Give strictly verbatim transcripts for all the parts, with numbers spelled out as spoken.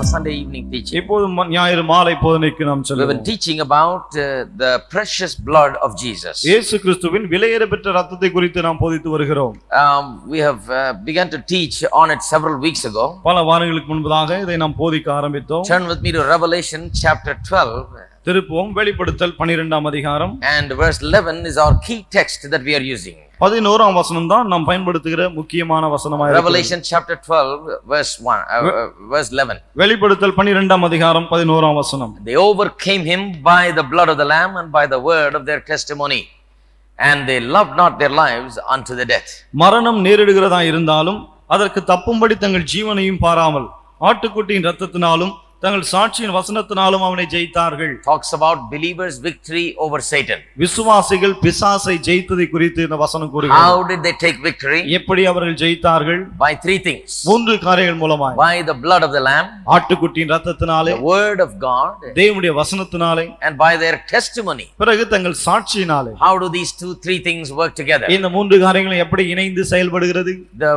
our Sunday evening teaching. இப்போது ஞாயிறு மாலை போதனைக்கு நாம் We have செல்வோம். been teaching about uh, the precious blood of Jesus. இயேசு கிறிஸ்துவின் விலையேற பெற்ற இரத்தத்தை குறித்து நாம் போதித்து வருகிறோம். Um, we have uh, begun to teach on it several weeks ago. பல வாரங்களுக்கு முன்பதாக இதை நாம் போதிக்க ஆரம்பித்தோம். Turn with me to Revelation chapter twelve. திருப்புவோம் வெளிப்படுத்தல் பன்னிரண்டாம் அதிகாரம். And verse eleven is our key text that we are using. பதினோராம் வசனம் தான் நாம் பயன்படுத்துகிற முக்கியமான வசனமாக இருக்கிறது. Revelation chapter twelve verse one uh, uh, verse eleven. வெளிப்படுத்தல் பன்னிரண்டாம் அதிகாரம் பதினோராம் வசனம். They overcame him by the blood of the lamb and by the word of their testimony, and they loved not their lives unto the death. மரணம் நேரிடுகிறதா இருந்தாலும் அதற்கு தப்பும்படி தங்கள் ஜீவனையும் பாராமல் ஆட்டுக்குட்டியின் இரத்தத்தினாலும் தங்கள் சாட்சியின் வசனத்தினாலும் அவனை ஜெயித்தார்கள். Talks about believers' victory over Satan. விசுவாசிகள் பிசாசை ஜெயித்ததை குறித்து இந்த வசனம் கூறுகிறது. How did they take victory? எப்படி அவர்கள் ஜெயித்தார்கள்? By three things. மூன்று காரியங்கள் மூலமாய். By the blood of the lamb, ஆட்டுக்குட்டியின் இரத்தத்தினாலே, the word of God, தேவனுடைய வசனத்தினாலே, and by their testimony. பிறகு தங்கள் சாட்சியினாலே. How do these two three things work together? இந்த மூன்று காரியங்களும் எப்படி இணைந்து செயல்படுகிறது? The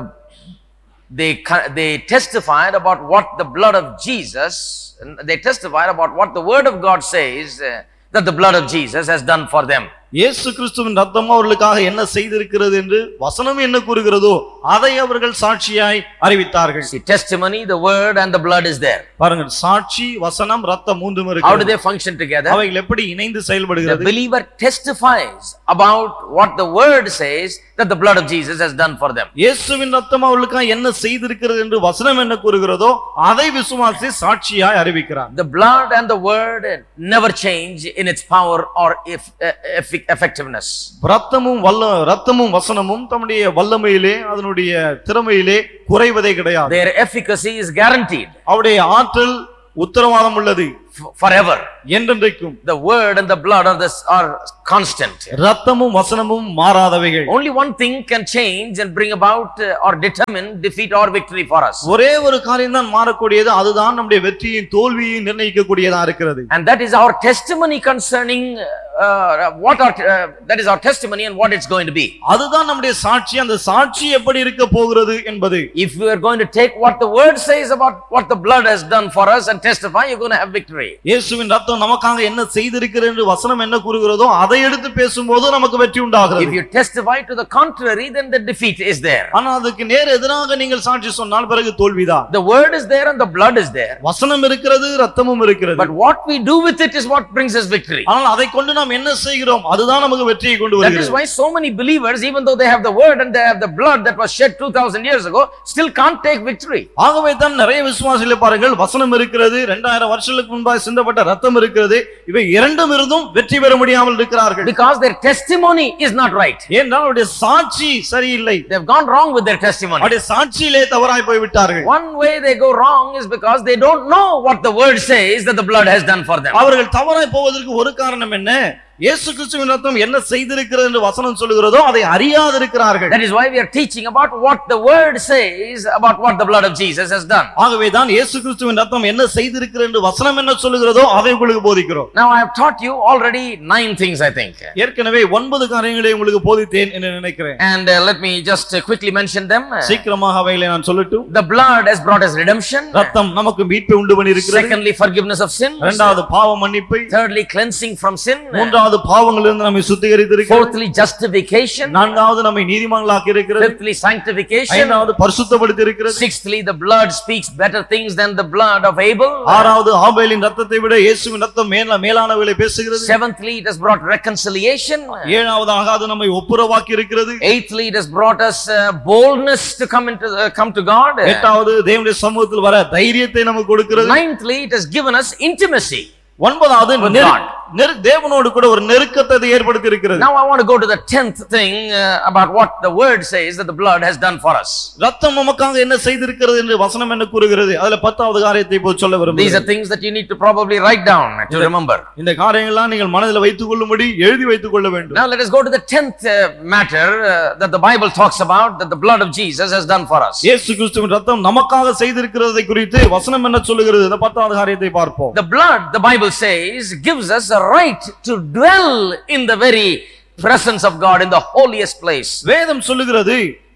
they they testified about what the blood of Jesus, they testified about what the word of God says uh, that the blood of Jesus has done for them. இயேசு கிறிஸ்துவின் இரத்தம் அவர்களுக்காக என்ன செய்திருக்கிறது என்று வசனம் என்ன கூறுகிறதோ அதை அவர்கள் சாட்சியாய் அறிவித்தார்கள். See, testimony, the word and the blood is there. பாருங்கள், சாட்சி, வசனம், இரத்தம் மூன்றும் How do இருக்கிறது. they function together? அவைகள் எப்படி இணைந்து The செயல்படுகிறது? believer testifies about what the word says that the blood of Jesus has done for them. இயேசுவின் இரத்தம் அவர்களுக்காக என்ன செய்திருக்கிறது என்று வசனம் என்ன கூறுகிறதோ அதை விசுவாசி சாட்சியாய் அறிவிக்கிறார். The blood and the word never change in its power or if, if, effectiveness. இரத்தமும் வல்ல இரத்தமும் வசனமும் தம்முடைய வல்லமையிலே அதனுடைய திறமையிலே குறைவதே கிடையாது. Their efficacy is guaranteed. அவருடைய ஆற்றல் உத்தரவாதம் உள்ளது Forever. என்றென்றைக்கும். The word and the blood are this are constant. இரத்தமும் வசனமும் மாறாதவைகள். Only one thing can change and bring about uh, or determine defeat or victory for us. ஒரே ஒரு காரியம் தான் மாறக்கூடியது, அதுதான் நம்முடைய வெற்றியின் தோல்வியை நிர்ணயிக்க கூடியதா இருக்கிறது. And that is our testimony concerning uh, what our uh, that is our testimony and what it's going to be. அதுதான் நம்முடைய சாட்சி, அந்த சாட்சி எப்படி இருக்க போகிறது என்பது. If we are going to take what the word says about what the blood has done for us and testify, you're going to have victory. இயேசுவின் இரத்தம் நமக்காக என்ன செய்திருக்கிறது என்று வசனம் என்ன கூறுகிறதோ அதை எடுத்து பேசும்போது நமக்கு வெற்றி உண்டாகிறது. If you testify to the contrary, then the defeat is there. ஆனா அதுக்கு நேர் எதிராக நீங்கள் சாட்சி சொன்னால் பிறகு தோல்விதான். The word is there and the blood is there. வசனம் இருக்கிறது, இரத்தமும் இருக்கிறது. But what we do with it is what brings us victory. ஆனால் அதை கொண்டு நாம் என்ன செய்கிறோம் அதுதான் நமக்கு வெற்றியை கொண்டு That is வருகிறது. why so many believers, even though they have the word and they have the blood that was shed two thousand years ago, still can't take victory. ஆகவே தான் நிறைய விசுவாசிகளை பாருங்கள், வசனம் இருக்கிறது, இரண்டாயிரம் வருஷங்களுக்கு முன்பாக சிந்தப்பட்ட இரத்தம் இருக்கிறது, இவை இரண்டும் இருந்தும் வெற்றி பெற முடியாமல் இருக்கிறார்கள். Because their testimony is not right. ஏனென்றால் அவருடைய சாட்சி சரியில்லை. They have gone wrong with their testimony. அவருடைய சாட்சியிலே தவறாய் போய் விட்டார்கள். One way they go wrong is because they don't know what the word says that the blood has done for them. அவர்கள் தவறாய் போவதற்கு ஒரு காரணம் என்ன? இயேசு கிறிஸ்துவின் இரத்தம் என்ன செய்திருக்கிறது என்று வசனம் சொல்லுகிறதோ அதை அறியாதிருக்கிறார்கள். That is why we are teaching about what the word says about what the blood of Jesus has done. ஆகவே தான் இயேசு கிறிஸ்துவின் இரத்தம் என்ன செய்திருக்கிறது என்று வசனம் என்ன சொல்லுகிறதோ அதை உங்களுக்கு போதிக்கிறோம். Now I have taught you already nine things, I think. ஏற்கனவே ஒன்பது காரியங்களை உங்களுக்கு போதித்தேன் என்று நினைக்கிறேன். And uh, let me just uh, quickly mention them. சீக்கிரமாக அவைகளை நான் சொல்லட்டும். The blood has brought us redemption. இரத்தம் நமக்கு மீட்பை உண்டு பண்ணி இருக்கிறது. Secondly, forgiveness of sins. இரண்டாவது பாவ மன்னிப்பை. Thirdly, cleansing from sin. மூன்றாவது பாவங்களிலிருந்து நம்மை சுத்திகரித்திருக்கிறது. Fourthly, justification. நான்காவது நம்மை நீதிமான்களாக்கி இருக்கிறது. Fifthly, sanctification. ஐந்தாவது பரிசுத்தப்படுத்தி இருக்கிறது. Sixthly, the blood speaks better things than the blood of Abel. ஆறாவது ஆபேலின் இரத்தத்தை விட இயேசுவின் இரத்தம் மேல மேலானவைகளை பேசுகிறது. Seventhly, it has brought reconciliation. ஏழாவதாக அது நம்மை ஒப்புரவாக்கி இருக்கிறது. Eighthly, it has brought us uh, boldness to come into uh, come to God. எட்டாவது தேவனுடைய சமூகத்தில் வர தைரியத்தை நமக்கு கொடுக்கிறது. Ninthly, it has given us intimacy. ஒன்பதாவது தேவனோடு கூட ஒரு நெருக்கத்தை ஏற்படுத்தி இருக்கிறது. Now I want to go to the tenth thing uh, about what the word says that the blood has done for us. இரத்தம் நமக்காக என்ன செய்திருக்கிறது என்று வசனம் என்ன கூறுகிறது? அதுல பத்தாவது காரியத்தை இப்போது சொல்ல விரும்புகிறேன். These are things that you need to probably write down to remember. இந்த காரியங்கள்லாம் நீங்கள் மனதில் வைத்துக் கொள்ளும்படி எழுதி வைத்துக் கொள்ள வேண்டும். Now let us go to the tenth uh, matter uh, that the Bible talks about that the blood of Jesus has done for us. இயேசு கிறிஸ்துவின் இரத்தம் நமக்காக செய்திருக்கிறதை குறித்து வசனம் என்ன சொல்லுகிறது? இந்த பத்தாவது காரியத்தை பார்ப்போம். The blood, the Bible says, gives us a right to dwell in the very presence of God, in the holiest place. வேதம் சொல்லுகிறது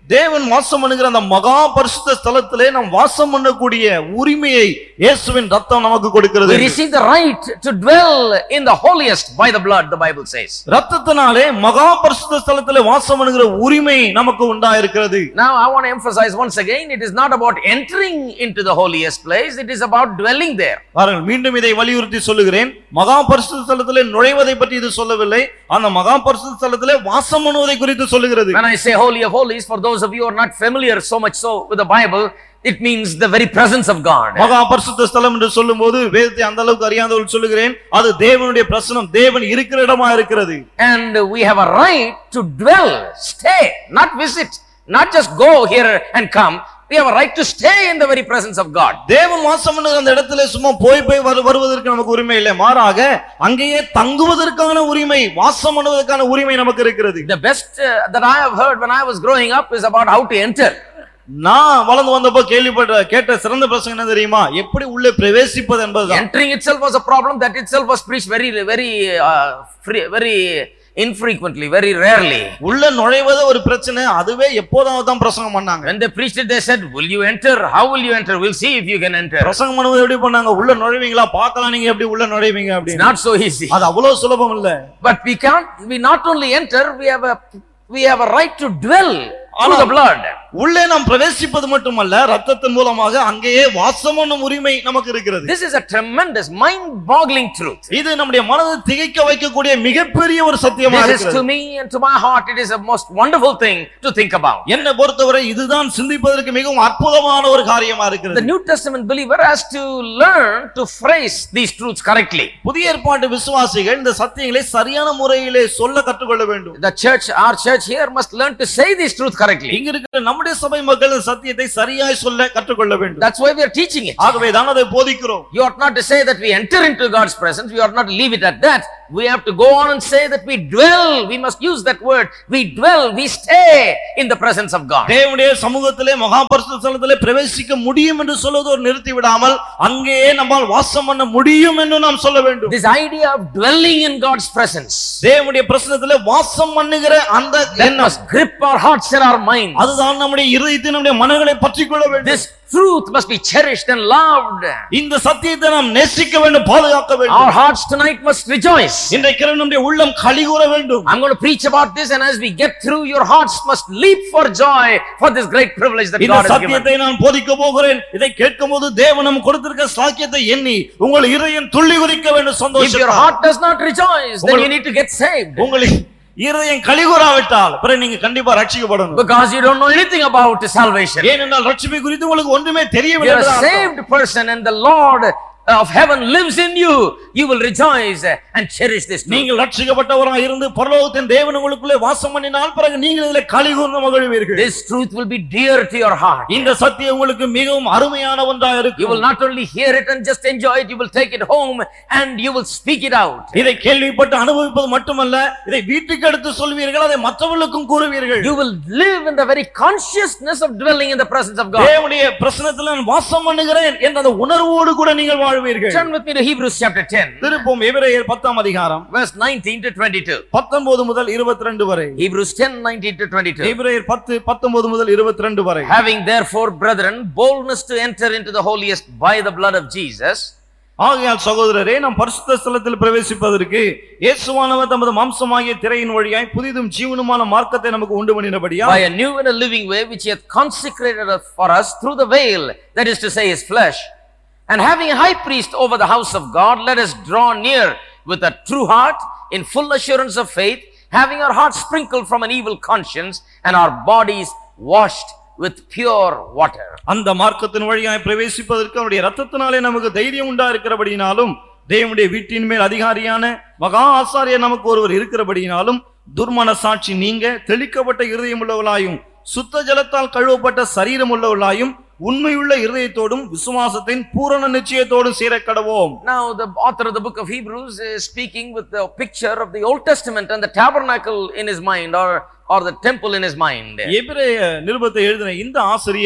தேவன் வாசம் பண்ணுகிற அந்த மகா பரிசுத்த ஸ்தலத்திலே நாம் வாசம் பண்ணக்கூடிய உரிமையை இயேசுவின் ரத்தம் நமக்கு கொடுக்கிறது. We receive the right to dwell in the holiest by the blood, the Bible says. ரத்தத்தினாலே மகா பரிசுத்த ஸ்தலத்திலே வாசம் பண்ணுகிற உரிமை நமக்கு உண்டாயிருக்கிறது. Now I want to emphasize once again, it is not about entering into the holiest place, it is about dwelling there. பாருங்கள், மீண்டும் இதை வலியுறுத்தி சொல்லுகிறேன். மகா பரிசுத்த ஸ்தலத்திலே நுழைவதை பற்றி இது சொல்லவில்லை, அந்த மகா பரிசுத்த ஸ்தலத்திலே வாசம் பண்ணுவதை குறித்து சொல்லுகிறது. When I say holy of holies, for those of you who are not familiar so much so with the Bible, it means the very presence of God. மகா பரிசுத்த ஸ்தலம் என்று சொல்லும்போது வேதத்தை அந்த அளவுக்கு அறியாதவர்கள் சொல்லுகிறேன், அது தேவனுடைய பிரசன்னம், தேவன் இருக்கிற இடமா இருக்கிறது. And we have a right to dwell, stay, not visit, not just go here and come. We have a right to stay in the very presence of God. தேவன் வாசம் பண்ணுகிற அந்த இடத்திலே சும்மா போய் போய் வருவதற்கு நமக்கு உரிமை இல்லை, மாறாக அங்கேயே தங்குவதற்கான உரிமை, வாசம் பண்ணுவதற்கான உரிமை நமக்கு இருக்கிறது. The best uh, that I have heard when I was growing up is about how to enter. நான் வளர்ந்து வந்தப்போ கேள்விப்பட்ட கேட்ட சிறந்த பிரசங்கம் என்ன தெரியுமா? எப்படி உள்ளே பிரவேசிப்பது என்பதுதான். Entering itself was a problem, that itself was preached very very uh, free, very infrequently, very rarely. உள்ள நுழைவது ஒரு பிரச்சனை, அதுவே எப்போதாவது தான் பிரசங்கம் பண்ணாங்க. When they preached it, they said, will you enter? How will you enter? We'll see if you can enter. பிரசங்கம் பண்ணுவது எப்படி பண்ணாங்க? உள்ள நுழைவீங்களா, பார்க்கலாம் நீங்க எப்படி உள்ள நுழைவீங்க அப்படி. It's not so easy. அது அவ்வளவு சுலபம் இல்ல. But we can't, we not only enter, we have a we have a right to dwell through the blood. உள்ளே நாம் பிரவேசிப்பது மட்டுமல்ல, ரத்தத்தின் மூலமாக அங்கேயே வாசம் பண்ணும் உரிமை நமக்கு இருக்கிறது. This is a tremendous, mind-boggling truth. இது நம்முடைய மனதை திகைக்க வைக்கக்கூடிய மிகப்பெரிய ஒரு சத்தியமா This இருக்கிறது. is to me and to my heart, it is a most wonderful thing to think about. என்னை பொறுத்தவரை இதுதான் சிந்திப்பதற்கு மிகவும் அற்புதமான ஒரு காரியமா The இருக்கிறது. New Testament believer has to learn to phrase these truths correctly. புதிய ஏற்பாட்டு விசுவாசிகள் இந்த சத்தியங்களை சரியான முறையிலே சொல்ல கற்றுக்கொள்ள வேண்டும். The church, our church here must learn to say these truths correctly. இங்க இருக்கிற நம்முடைய சபை மக்கள் சத்தியத்தை சரியாய் சொல்ல கற்றுக்கொள்ள வேண்டும். That's why we are teaching it. ஆகவே தான் அதை போதிக்கிறோம். You ought not to say that we enter into God's presence. We ought not to leave it at that. We have to go on and say that we dwell. We must use that word. We dwell. We stay in the presence of God. தேவனுடைய சமூகத்திலே மகா பரிசுத்த ஸ்தலத்திலே பிரவேசிக்க முடியும் என்று சொல்வதோடு நிறுத்தி விடாமல் அங்கேயே நம்மால் வாசம் பண்ண முடியும் என்று நாம் சொல்ல வேண்டும். This idea of dwelling in God's presence, தேவனுடைய பிரசன்னத்திலே வாசம் பண்ணுகிற அந்த that must grip our hearts and our minds. அதுதான் நம்முடைய இதயத்தை நம்முடைய மனங்களை பற்றிக்கொள்ள வேண்டும். This truth must be cherished and loved. இந்த சத்தியத்தை நாம் நேசிக்க வேண்டும், பாதுகாக்க வேண்டும். Our hearts tonight must rejoice. இன்றைக்கு நம்முடைய உள்ளம் களிகூர வேண்டும். I'm going to preach about this, and as we get through, your hearts must leap for joy for this great privilege that God has given. இந்த சத்தியத்தை நான் போதிக்க போகிறேன். இதை கேட்கும்போது தேவன் நமக்கு கொடுத்திருக்கிற சாக்கியத்தை எண்ணி உங்கள் இதயம் துள்ளி குதிக்க வேண்டும் சந்தோஷம். If your heart does not rejoice, then you need to get saved. உங்கள் இதயம் களிகூராவிட்டால் பிறகு நீங்க கண்டிப்பா ரட்சிக்கப்படணும். Because you don't know anything about salvation. ஏனென்றால் ரட்சிப்பை குறித்து உங்களுக்கு ஒன்றுமே தெரியவில்லை. You are a saved person and the Lord of heaven lives in you. You will rejoice and cherish this truth. நீங்கள் ரட்சிக்கப்பட்டவராய் இருந்து பரலோகத்தின் தேவன் உங்களுக்குள்ளே வாசம் பண்ணினால் பிறகு நீங்கள் இதிலே களிகூர்ந்து மகிழ்வீர்கள். This truth will be dear to your heart. இந்த சத்தியம் உங்களுக்கு மிகவும் அருமையான ஒன்றாக இருக்கும். You will not only hear it and just enjoy it, you will take it home and you will speak it out. இதை கேள்விப்பட்டு அனுபவிப்பது மட்டுமல்ல, இதை வீட்டுக்கு எடுத்து சொல்வீர்கள், அதை மற்றவர்களுக்கும் கூறுவீர்கள். You will live in the very consciousness of dwelling in the presence of God. தேவனுடைய பிரசன்னத்தில் நான் வாசம் பண்ணுகிறேன் என்ற அந்த உணர்வோடு கூட நீங்கள் வாழ்வீர்கள். Turn with me to Hebrews chapter ten. திருப்போம் எபிரேயர் பத்தாம் அதிகாரம் verse nineteen to twenty-two. பத்தொன்பது முதல் இருபத்தி இரண்டு வரை. Hebrews ten nineteen to twenty-two. எபிரேயர் பத்து பத்தொன்பது முதல் இருபத்தி இரண்டு வரை. Having therefore, brethren, boldness to enter into the holiest by the blood of Jesus. ஆகையால் சகோதரரே, நாம் பரிசுத்த ஸ்தலத்தில் பிரவேசிப்பதற்கு இயேசுவானவர் தமது மாம்சமாகிய திரையின் வழியாய் புதிதும் ஜீவனுமான மார்க்கத்தை நமக்கு உண்டு பண்ணினபடியால், by a new and a living way which he hath consecrated for us through the veil, that is to say, his flesh. And having a high priest over the house of God, let us draw near with a true heart in full assurance of faith, having our hearts sprinkled from an evil conscience and our bodies washed with pure water. அந்த மார்க்கத்தின் வழியாய் பிரவேசிப்பதற்கு அவருடைய இரத்தத்தினாலே நமக்கு தைரியம் உண்டா இருக்கிறபடியினாலும், தேவனுடைய வீட்டின் மேல் அதிகாரியான மகா ஆசாரியர் நமக்கு ஒருவர் இருக்கிறபடியினாலும், துர்மன சாட்சி நீங்க தெளிக்கப்பட்ட இருதயம் உள்ளவளாயும் சுத்த ஜலத்தால் கழுவப்பட்ட சரீரம் உள்ளவளாயும் உண்மையுள்ள இருதயத்தோடும் விசுவாசத்தின் பூரண நிச்சயத்தோடும் சேரக்கடவோம். Now the author of the book of Hebrews is speaking with the picture of the Old Testament and the tabernacle in his mind, or or the temple in his mind. எபிரேய நிருபத்தை எழுதின இந்த ஆசிரியர்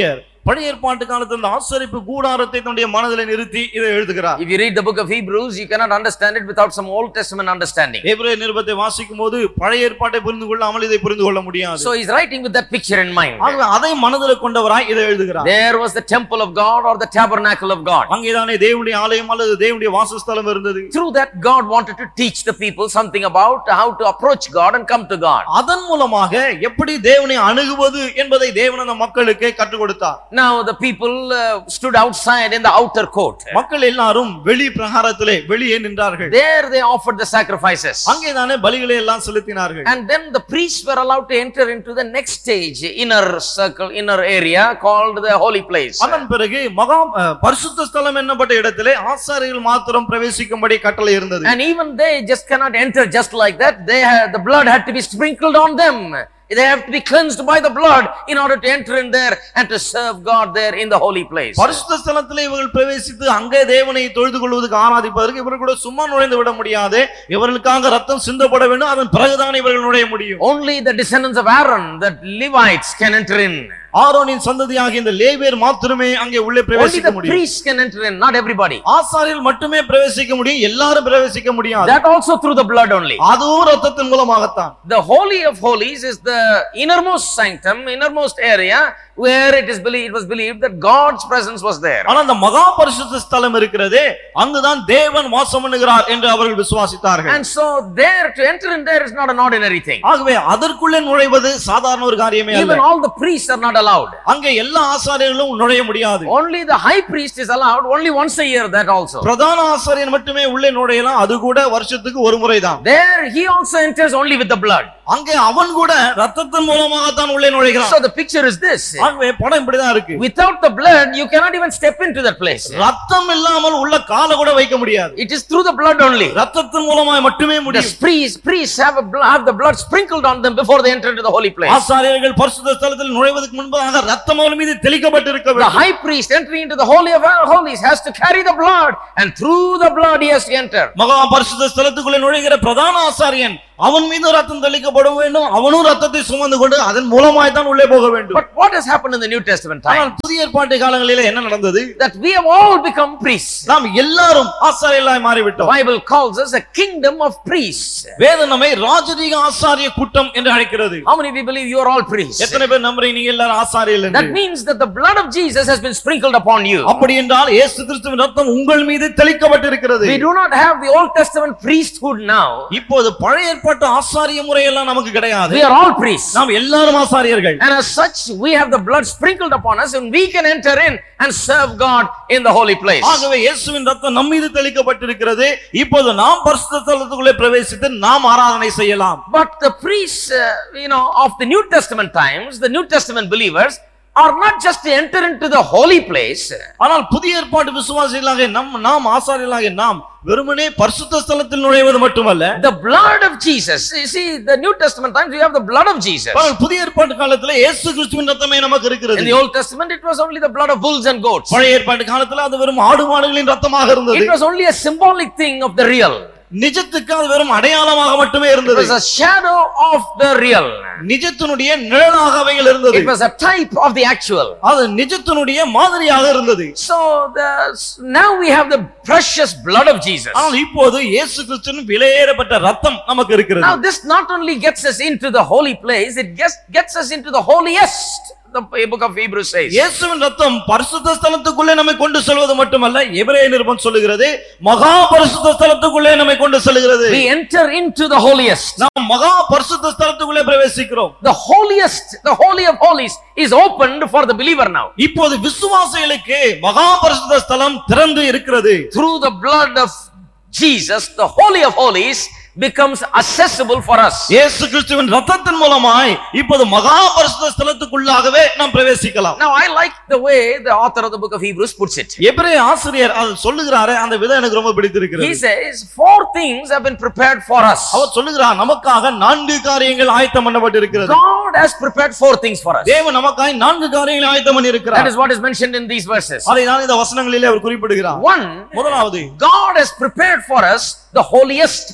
பழைய ஏற்பாட்டு காலத்துல இந்த ஆசரிப்பு கூடாரத்தை தன்னுடைய மனதிலே நிறுத்தி இதை எழுதுகிறார். If you read the book of Hebrews, you cannot understand it without some Old Testament understanding. எபிரேய நிருபத்தை வாசிக்கும்போது பழைய ஏற்பாட்டை புரிந்து கொள்ளாமல் இதை புரிந்து கொள்ள முடியாது. So he's writing with that picture in mind. ஆகவே அதை மனதிலே கொண்டவராய் இதை எழுதுகிறார். There was the temple of God or the tabernacle of God. அங்கேதானே தேவனுடைய ஆலயம் அல்லது தேவனுடைய வாசஸ்தலம் இருந்தது. Through that God wanted to teach the people something about how to approach God and come to God. அதன் மூலமாக எப்படி தேவனை அணுகுவது என்பதை தேவன் அந்த மக்களுக்கு கற்றுக் கொடுத்தார். Now the people uh, stood outside in the outer court. மக்கள் எல்லாரும் வெளி பிரகாரத்திலே வெளியே நின்றார்கள். There they offered the sacrifices. அங்கேதானே பலிகளை எல்லாம் செலுத்தினார்கள். And then the priests were allowed to enter into the next stage, inner circle, inner area called the holy place. அதன் பிறகு மகா பரிசுத்த ஸ்தலம் என்னப்பட்ட இடத்திலே ஆசாரியர்கள் மாத்திரம் பிரவேசிக்கும்படி கட்டளை இருந்தது. And even they just cannot enter just like that. They had, the blood had to be sprinkled on them. They have to be cleansed by the blood in order to enter in there and to serve God there in the holy place. பரிசுத்த ஸ்தலத்திலே இவர்கள் பிரவேசித்து அங்கே தேவனை தொழுது கொள்வதற்கு ஆராதிப்பதற்கு இவர்கள் கூட சும்மா நுழைந்து விட முடியாது. இவர்களுக்காக ரத்தம் சிந்தப்பட வேண்டும். அதன் பிறகுதான் இவர்கள் நுழைய முடியும். Only the descendants of Aaron, the Levites, can enter in. ஆரோனின் சந்ததியாகிய இந்த லேவியர் மாத்திரமே அங்கே உள்ளே பிரவேசிக்க முடியும். Only the priests can enter in, not everybody. ஆசாரியர்கள் மட்டுமே பிரவேசிக்க முடியும், எல்லாரும் பிரவேசிக்க முடியாது. That also through the blood only. அதுவும் ரத்தத்தின் மூலமாகத்தான். The holy of holies is the innermost sanctum, innermost area where it is believed, it was believed that God's presence was there. ஆனா அந்த மகா பரிசுத்த ஸ்தலம் இருக்கிறதே, அங்குதான் தேவன் வாசம் பண்ணுகிறார் என்று அவர்கள் விசுவாசித்தார்கள். And so there to enter in there is not an ordinary thing. ஆகவே அதற்குள்ளே நுழைவது சாதாரண ஒரு காரியமே அல்ல. Even all the priests are not allowed. அங்கே எல்லா ஆசாரியர்களும் நுழைய முடியாது. Only the high priest is allowed only once a year, that also. பிரதான ஆசாரியன் மட்டுமே உள்ளே நுழையலாம், அது கூட வருஷத்துக்கு ஒரு முறைதான். There he also enters only with the blood. அங்கே அவன் கூட ரத்தத்தின் மூலமாக தான் உள்ளே நுழைகிறான். So the picture is this. ஆகவே படம் இப்படிதான் இருக்கு. Without the blood you cannot even step into that place. ரத்தம் இல்லாமல் உள்ள கால கூட வைக்க முடியாது. It is through the blood only. ரத்தத்தின் மூலமாய் மட்டுமே முடியும். The priests priests have a blood, have the blood sprinkled on them before they enter into the holy place. ஆசாரியர்கள் பரிசுத்த ஸ்தலத்தில் நுழைவதற்கு முன்பாக ரத்தம் அவர்கள் மீது தெளிக்கப்பட்டிருக்க வேண்டும். The high priest entering into the holy of holies has to carry the blood, and through the blood he has to enter. மகா பரிசுத்த ஸ்தலத்துக்குள்ளே நுழைகிற பிரதான ஆசாரியன் அவன் மீது ரத்தம் தெளிக்கப்பட வேண்டும், அவனும் ரத்தத்தை சுமந்து கொண்டு அதன் மூலமாய் தான் உள்ளே போக வேண்டும். But what has happened in the New Testament time? ஆனால் புதிய ஏற்பாட்டு காலங்களிலே என்ன நடந்தது? That we have all become priests. நாம் எல்லாரும் ஆசாரியர்களாய் மாறிவிட்டோம். Bible calls us a kingdom of priests. வேதம் நம்மை ராஜரீக ஆசாரிய கூட்டம் என்று அழைக்கிறது. How many of you believe you are all priests? எத்தனை பேர் நம்புறீங்க நீங்க எல்லாரும் ஆசாரியர்கள் என்று? That means that the blood of Jesus has been sprinkled upon you. அப்படி என்றால் இயேசு கிறிஸ்துவின் ரத்தம் உங்கள் மீது தெளிக்கப்பட்டிருக்கிறது. We do not have the Old Testament priesthood now. இப்போது பழைய ஏற்பாட்டு ஆசாரிய முறை எல்லாம் நமக்கு கிடையாது. We are all priests. நாம் எல்லாரும் ஆசாரியர்கள். And as such we have the blood sprinkled upon us and we can enter in and serve God in the holy place. ஆகவே இயேசுவின் ரத்தம் நம் மீது தெளிக்கப்பட்டிருக்கிறது. இப்போது நாம் பரிசுத்த ஸ்தலத்துக்குள்ளே பிரவேசித்து நாம் ஆராதனை செய்யலாம். But the priests uh, you know of the New Testament times, the New Testament believers are not just to enter into the holy place. ஆனால் புதிய ஏற்பாட்டு விசுவாசிகளாக நாம் நாம் ஆசாரியர்களாக நாம் வெறுமனே பரிசுத்த ஸ்தலத்தில் நுழைவது மட்டுமல்ல, the blood of Jesus. You see, the New Testament times we have the blood of Jesus. ஆனால் புதிய ஏற்பாட்டு காலத்திலே இயேசு கிறிஸ்துவின் ரத்தமே நமக்கு இருக்கிறது. In the Old Testament it was only the blood of bulls and goats. பழைய ஏற்பாட்டு காலத்திலே அது வெறும் ஆடு மாடுகளின் ரத்தமாக இருந்தது. It was only a symbolic thing of the real. நிஜத்துக்கு அது வெறும் அடையாளமாக மட்டுமே It இருந்தது. was a shadow of the real. நிஜத்தினுடைய நிழலாக அவைகள் இருந்தது. It was a type of the actual. அது நிஜத்தினுடைய மாதிரியாக இருந்தது. So the now we have the precious blood of Jesus. ஆனால் இப்போது இயேசு கிறிஸ்துவின் விலையேறப்பட்ட ரத்தம் நமக்கு இருக்கிறது. Now this not only gets us into the holy place, it gets gets us into the holiest. The book of Hebrews says. இயேசுவின் ரத்தம் பரிசுத்த ஸ்தலத்துக்குள்ளே நம்மை கொண்டு செல்வது மட்டுமல்ல, எபிரேய நிருபம் சொல்லுகிறது மகா பரிசுத்த ஸ்தலத்துக்குள்ளே நம்மை கொண்டு செல்கிறது. We enter into the holiest. நாம் மகா பரிசுத்த ஸ்தலத்துக்குள்ளே பிரவேசிக்கிறோம். The holiest, the holy of holies is opened for the believer now. இப்போது விசுவாசிகளுக்கு மகா பரிசுத்த ஸ்தலம் திறந்து இருக்கிறது. Through the blood of Jesus, the holy of holies becomes accessible for us. இயேசு கிறிஸ்துவின் ரத்தத்தின் மூலமாய் இப்போது மகா பரிசுத்த ஸ்தலத்துக்குள்ளாகவே நாம் பிரவேசிக்கலாம். Now I like the way the author of the book of Hebrews puts it. எபிரேய ஆசிரியர் அது சொல்லுகிறாரே அந்த விதம் எனக்கு ரொம்ப பிடித்திருக்கிறது. He says four things have been prepared for us. அவர் சொல்லுகிறார் நமக்காக நான்கு காரியங்கள் ஆயத்தம் பண்ணப்பட்டிருக்கிறது. God has prepared four things for us. தேவன் நமக்காக நான்கு காரியங்களை ஆயத்தம் பண்ணியிருக்கிறார். That is what is mentioned in these verses. அதை தான் இந்த வசனங்களிலே அவர் குறிப்பிடுகிறார். One, முதலாவது, God has prepared for us the holiest place, the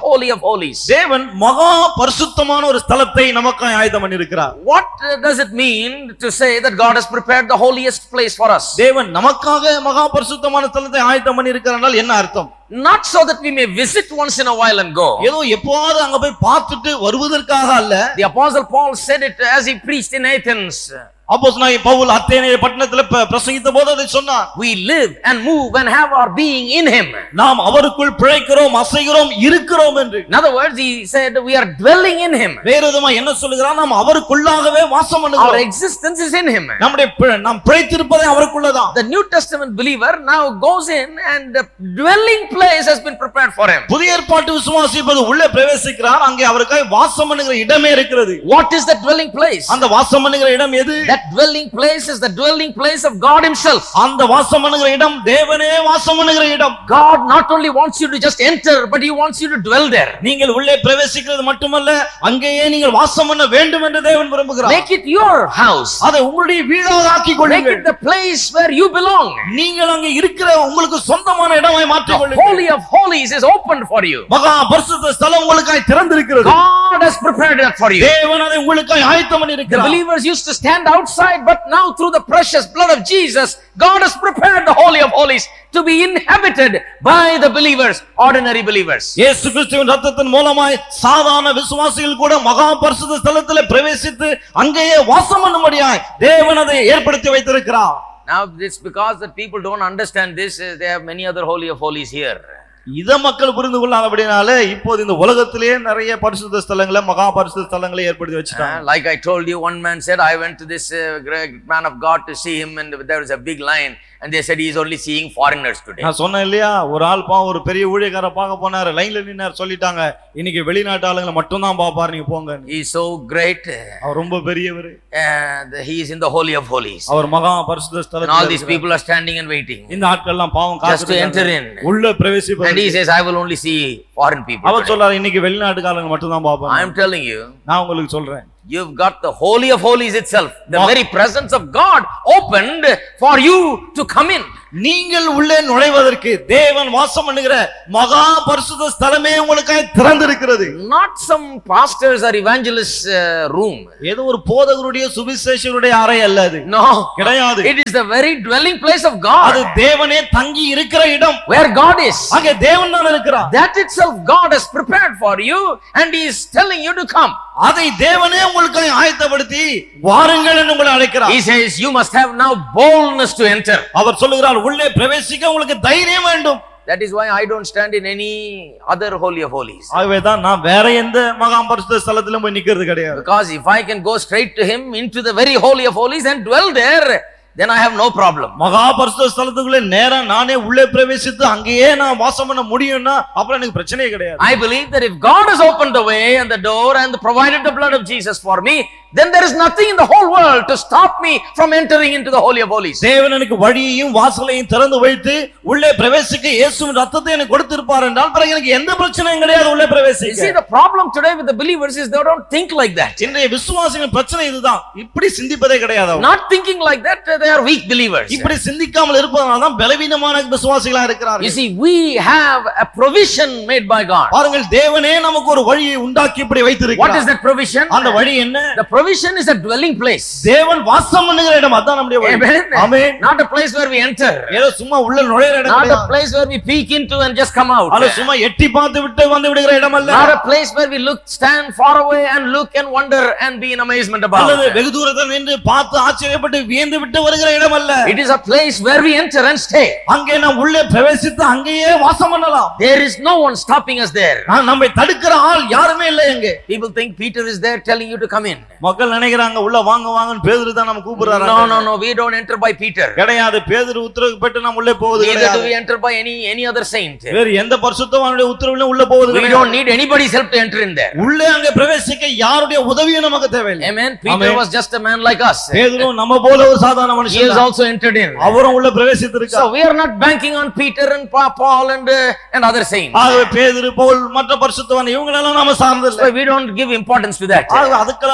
holy of holies. தேவன் மகா பரிசுத்தமான ஒரு ஸ்தலத்தை நமக்காய் ஆயத்தம் பண்ணியிருக்கிறார். What does it mean to say that God has prepared the holiest place for us? தேவன் நமக்காக மகா பரிசுத்தமான ஸ்தலத்தை ஆயத்தம் பண்ணியிருக்கிறார் என்ன அர்த்தம்? Not so that we may visit once in a while and go. ஏதோ எப்போவாது அங்க போய் பார்த்துட்டு வருவதற்காக அல்ல. The apostle Paul said it as he preached in Athens. அப்போஸ்தலனாகிய பவுல் அத்தேனே பட்டணத்திலே பிரசங்கித்த போது அதை சொன்னார். We live and move and have our being in him. நாம் அவருக்குள் பிழைக்கிறோம், அசைகிறோம், இருக்கிறோம் என்று. In other words, he said we are dwelling in him. வேற விதமா என்ன சொல்லுகிறார்? நாம் அவருக்குள்ளாகவே வாசம் பண்ணுகிறோம். Our existence is in him. நம்முடைய நாம் பிழைத்திருப்பதே அவருக்குள்ளதான். The New Testament believer now goes in and the dwelling place has been prepared for him. புதிய ஏற்பாட்டு விசுவாசி இப்போது உள்ளே பிரவேசிக்கிறார். அங்கே அவருக்காக வாசம் பண்ணுகிற இடமே இருக்கிறது. What is that dwelling place? அந்த வாசம் பண்ணுகிற இடம் எது? That dwelling place is the dwelling place of God himself. அந்த வாசம் பண்ணுகிற இடம் தேவனே வாசம் பண்ணுகிற இடம். God not only wants you to just enter, but he wants you to dwell there. நீங்கள் உள்ளே பிரவேசிக்கிறது மட்டுமல்ல, அங்கேயே நீங்கள் வாசம் பண்ண வேண்டும் என்று தேவன் விரும்புகிறார். Make it your house. அதை உங்களுடைய வீடாக ஆக்கிக் கொள்ளுங்கள். Make it the place where you belong. நீங்கள் அங்கே இருக்கிற உங்களுக்கு சொந்தமான இடமாய் மாற்றிக் கொள்ளுங்கள். The holy of holies is opened for you. மகா பரிசுத்த ஸ்தலம் உங்களுக்காய் திறந்திருக்கிறது. God has prepared that for you. தேவன் அதை உங்களுக்காய் ஆயத்தம் பண்ணியிருக்கிறார். The believers used to stand outside, but now through the precious blood of Jesus, God has prepared the holy of holies to be inhabited by the believers, ordinary believers. இயேசு கிறிஸ்துவின் இரத்தத்தின் மூலமாய் சாதாரண விசுவாசிகள் கூட மகா பரிசுத்த ஸ்தலத்திலே பிரவேசித்து அங்கேயே வாசம் பண்ணும்படியாய் தேவன் அதை ஏற்படுத்தி வைத்திருக்கிறார். Now it's because that people don't understand this, they have many other holy of holies here. இத மக்கள் புரிந்து கொள்ளாதபடினால இப்போது இந்த உலகத்திலேயே நிறைய பரிசுத்த ஸ்தலங்களை மகா பரிசுத்த ஸ்தலங்களை ஏற்படுத்தி வச்சிட்டாங்க. Uh, like I told you, one man said, I went to this uh, great man of God to see him, and there was a big line, and they said he is only seeing foreigners today. நான் சொன்னேன் இல்லையா, ஒரு ஆள் பா ஒரு பெரிய ஊழியக்கார பார்க்க போனாரு, லைன்ல நின்னார், சொல்லிட்டாங்க இன்னைக்கு வெளிநாட்டு ஆளுங்களை மட்டும் தான் பாப்பாரு, நீங்க போங்க. He is so great. அவர் ரொம்ப பெரியவர். And he is in the holy of holies. அவர் மகா பரிசுத்த ஸ்தலத்தில். And all these people are standing and waiting. இந்த ஆட்கள் எல்லாம் பாவம் just to enter in. உள்ள பிரவேசிப்பது. And he says, I will only see foreign people. அவர் சொல்றாரு இன்னைக்கு வெளிநாட்டுக்காரங்க மட்டும் தான் பாப்பாங்க. I am telling you, நான் உங்களுக்கு சொல்றேன், you've got the holy of holies itself, the very presence of God opened for you to come in. நீங்கள் உள்ளே நுழைவதற்கு தேவன் வாசம் பண்ணுகிற மகா பரிசுத்த ஸ்தலமே உங்களுக்கு திறந்திருக்கிறது. Not some pastors or evangelists uh, room. ஏதோ ஒரு போதகருடைய சுவிசேஷருடைய அறை அல்ல அது. No, கிடையாது. It is the very dwelling place of God. அது தேவனே தங்கி இருக்கிற இடம். Where God is. அங்கே தேவன் தான் இருக்கிறார். That itself God has prepared for you, and he is telling you to come. அதை தேவனே உங்களுக்கு ஆயத்தப்படுத்தி வாருங்கள் என்று உங்களை அழைக்கிறார். He says you must have now boldness to enter. அவர் சொல்லுகிறார் உள்ளே பிரவேசிக்க உங்களுக்கு தைரியம் வேண்டும். That is why I don't stand in any other holy of holies. ஆகவே தான் நான் வேற எந்த மகா பரிசுத்த ஸ்தலத்திலும் போய் நிக்கிறது கிடையாது. Because if I can go straight to him into the very holy of holies and dwell there, then I have no problem. மகா பரிசுத்த ஸ்தலத்துக்குள்ளே நேரா நானே உள்ளே பிரவேசித்து அங்கேயே நான் வாசம் பண்ண முடியும்னா அப்புறம் எனக்கு பிரச்சனையே கிடையாது. I believe that if God has opened the way and the door and provided the blood of Jesus for me, then there is nothing in the whole world to stop me from entering into the holy of holies. தேவன் எனக்கு வழியையும் வாசலையும் திறந்து வைத்து உள்ளே பிரவேசிக்க இயேசுவின் இரத்தத்தை எனக்கு கொடுத்திருப்பார் என்றால் பிறகு எனக்கு எந்த பிரச்சனையும் கிடையாது உள்ளே பிரவேசிக்க. You see, the problem today with the believers is they don't think like that. இன்றைய விசுவாசிகளின் பிரச்சனை இதுதான், இப்படி சிந்திப்பதே கிடையாது. Not thinking like that, they are weak believers. இப்படி சிந்திக்காமல் இருப்பதனால தான் பலவீனமான விசுவாசிகளா இருக்கிறார்கள். You see, we have a provision made by God. பாருங்கள், தேவனே நமக்கு ஒரு வழியை உண்டாக்கி இப்படி வைத்திருக்கிறார். What is that provision? அந்த வழி என்ன? The provision is a dwelling place. தேவன் வாசம் பண்ணுகிற இடம், அதான் நம்முடைய வழி. Amen. Not a place where we enter. ஏதோ சும்மா உள்ள நுழையிற இடம் Not இல்ல. a place where we peek into and just come out. அல்ல சும்மா எட்டி பார்த்து விட்டு வந்து விடுகிற இடம் அல்ல. Not a place where we look, stand far away and look and wonder and be in amazement about. அல்லது வெகு தூரத்தில் நின்று பார்த்து ஆச்சரியப்பட்டு வியந்து விட்டு வருகிற இடம் அல்ல. It is a place where we enter and stay. அங்கே நாம் உள்ளே பிரவேசித்து அங்கேயே வாசம் பண்ணலாம். There is no one stopping us there. நம்மை தடுக்கிற ஆள் யாருமே இல்லை அங்கே. People think Peter is there telling you to come in. மக்கள் நினைக்கிறாங்க உள்ள வாங்க வாங்கன்னு பேதுரு தான் நம்ம கூப்பிடுறாரு. No, no, no, we don't enter by Peter. கிடையாது, பேதுரு உத்தரவு பெற்று நாம் உள்ளே போவது Neither கிடையாது. do we enter by any any other saint. வேற எந்த பரிசுத்தவானுடைய உத்தரவிலும் உள்ள போவது We கிடையாது. don't need anybody's help to enter in there. உள்ளே அங்கே பிரவேசிக்க யாருடைய உதவியும் நமக்கு தேவையில்லை. Amen. Peter was just a man like us. பேதுரு நம்ம போல ஒரு சாதாரண மனுஷன். He has also entered in. அவரும் உள்ள பிரவேசித்திருக்கார். So we are not banking on Peter and Paul and uh, and other saints. ஆகவே பேதுரு, பவுல், மற்ற பரிசுத்தவான் இவங்களெல்லாம் நாம சார்ந்ததில்லை. So we don't give importance to that. ஆகவே அதுக்கெல்லாம் நாம முக்கியத்துவம்